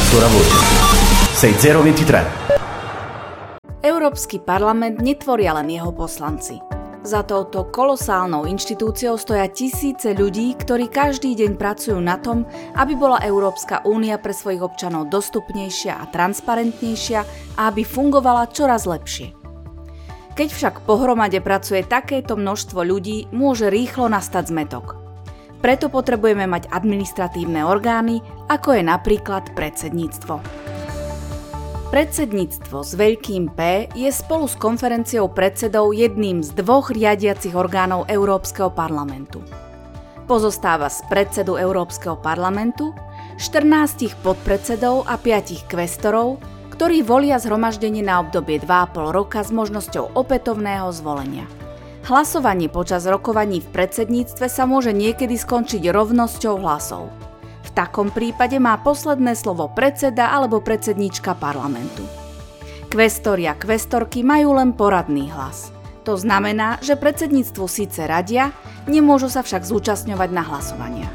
sua voce. 6023. Európsky parlament netvoria len jeho poslanci. Za touto kolosálnou inštitúciou stoja tisíce ľudí, ktorí každý deň pracujú na tom, aby bola Európska únia pre svojich občanov dostupnejšia a transparentnejšia a aby fungovala čoraz lepšie. Keď však pohromade pracuje takéto množstvo ľudí, môže rýchlo nastať zmätok. Preto potrebujeme mať administratívne orgány, ako je napríklad predsedníctvo. Predsedníctvo s veľkým P je spolu s konferenciou predsedov jedným z dvoch riadiacich orgánov Európskeho parlamentu. Pozostáva z predsedu Európskeho parlamentu, 14 podpredsedov a 5 kvestorov, ktorí volia zhromaždenie na obdobie 2,5 roka s možnosťou opätovného zvolenia. Hlasovanie počas rokovaní v predsedníctve sa môže niekedy skončiť rovnosťou hlasov. V takom prípade má posledné slovo predseda alebo predsedníčka parlamentu. Kvestori a kvestorky majú len poradný hlas. To znamená, že predsedníctvu síce radia, nemôžu sa však zúčastňovať na hlasovaniach.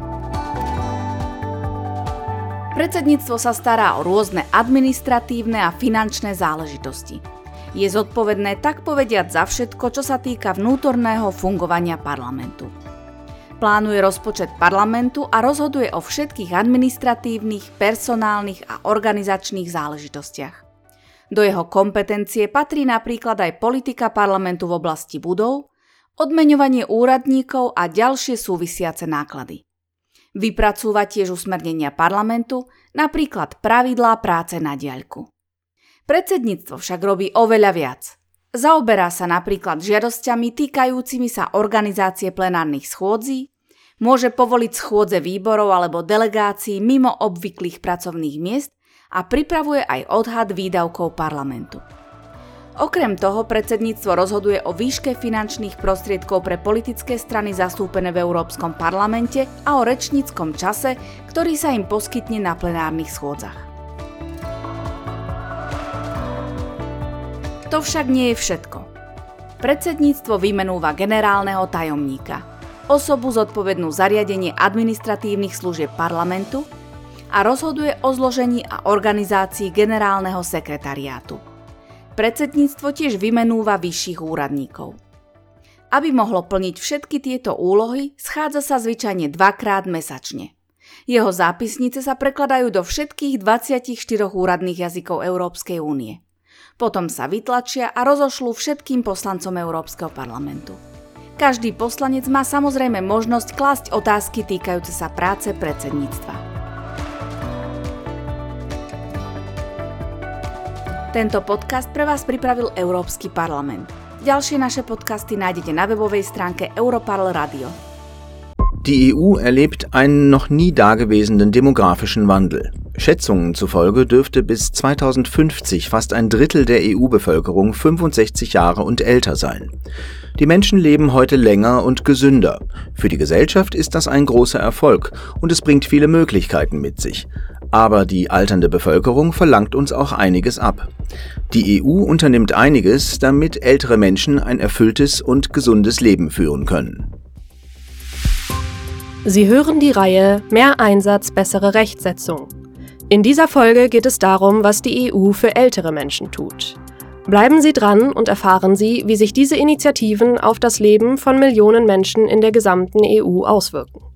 Predsedníctvo sa stará o rôzne administratívne a finančné záležitosti. Je zodpovedné tak povediať za všetko, čo sa týka vnútorného fungovania parlamentu. Plánuje rozpočet parlamentu a rozhoduje o všetkých administratívnych, personálnych a organizačných záležitostiach. Do jeho kompetencie patrí napríklad aj politika parlamentu v oblasti budov, odmeňovanie úradníkov a ďalšie súvisiace náklady. Vypracúva tiež usmernenia parlamentu, napríklad pravidlá práce na diaľku. Predsedníctvo však robí oveľa viac. Zaoberá sa napríklad žiadosťami týkajúcimi sa organizácie plenárnych schôdzí, môže povoliť schôdze výborov alebo delegácií mimo obvyklých pracovných miest a pripravuje aj odhad výdavkov parlamentu. Okrem toho predsedníctvo rozhoduje o výške finančných prostriedkov pre politické strany zastúpené v Európskom parlamente a o rečníckom čase, ktorý sa im poskytne na plenárnych schôdzach. To však nie je všetko. Predsedníctvo vymenúva generálneho tajomníka, osobu zodpovednú za riadenie administratívnych služieb parlamentu a rozhoduje o zložení a organizácii generálneho sekretariátu. Predsedníctvo tiež vymenúva vyšších úradníkov. Aby mohlo plniť všetky tieto úlohy, schádza sa zvyčajne 2-krát mesačne. Jeho zápisnice sa prekladajú do všetkých 24 úradných jazykov Európskej únie. Potom sa vytlačia a rozošlú všetkým poslancom Európskeho parlamentu. Každý poslanec má samozrejme možnosť klásť otázky týkajúce sa práce predsedníctva. Tento podcast pre vás pripravil Európsky parlament. Ďalšie naše podcasty nájdete na webovej stránke Europarl Radio. Die EU erlebt einen noch nie dagewesenen demografischen Wandel. Schätzungen zufolge dürfte bis 2050 fast ein Drittel der EU-Bevölkerung 65 Jahre und älter sein. Die Menschen leben heute länger und gesünder. Für die Gesellschaft ist das ein großer Erfolg und es bringt viele Möglichkeiten mit sich. Aber die alternde Bevölkerung verlangt uns auch einiges ab. Die EU unternimmt einiges, damit ältere Menschen ein erfülltes und gesundes Leben führen können. Sie hören die Reihe Mehr Einsatz, bessere Rechtsetzung. In dieser Folge geht es darum, was die EU für ältere Menschen tut. Bleiben Sie dran und erfahren Sie, wie sich diese Initiativen auf das Leben von Millionen Menschen in der gesamten EU auswirken.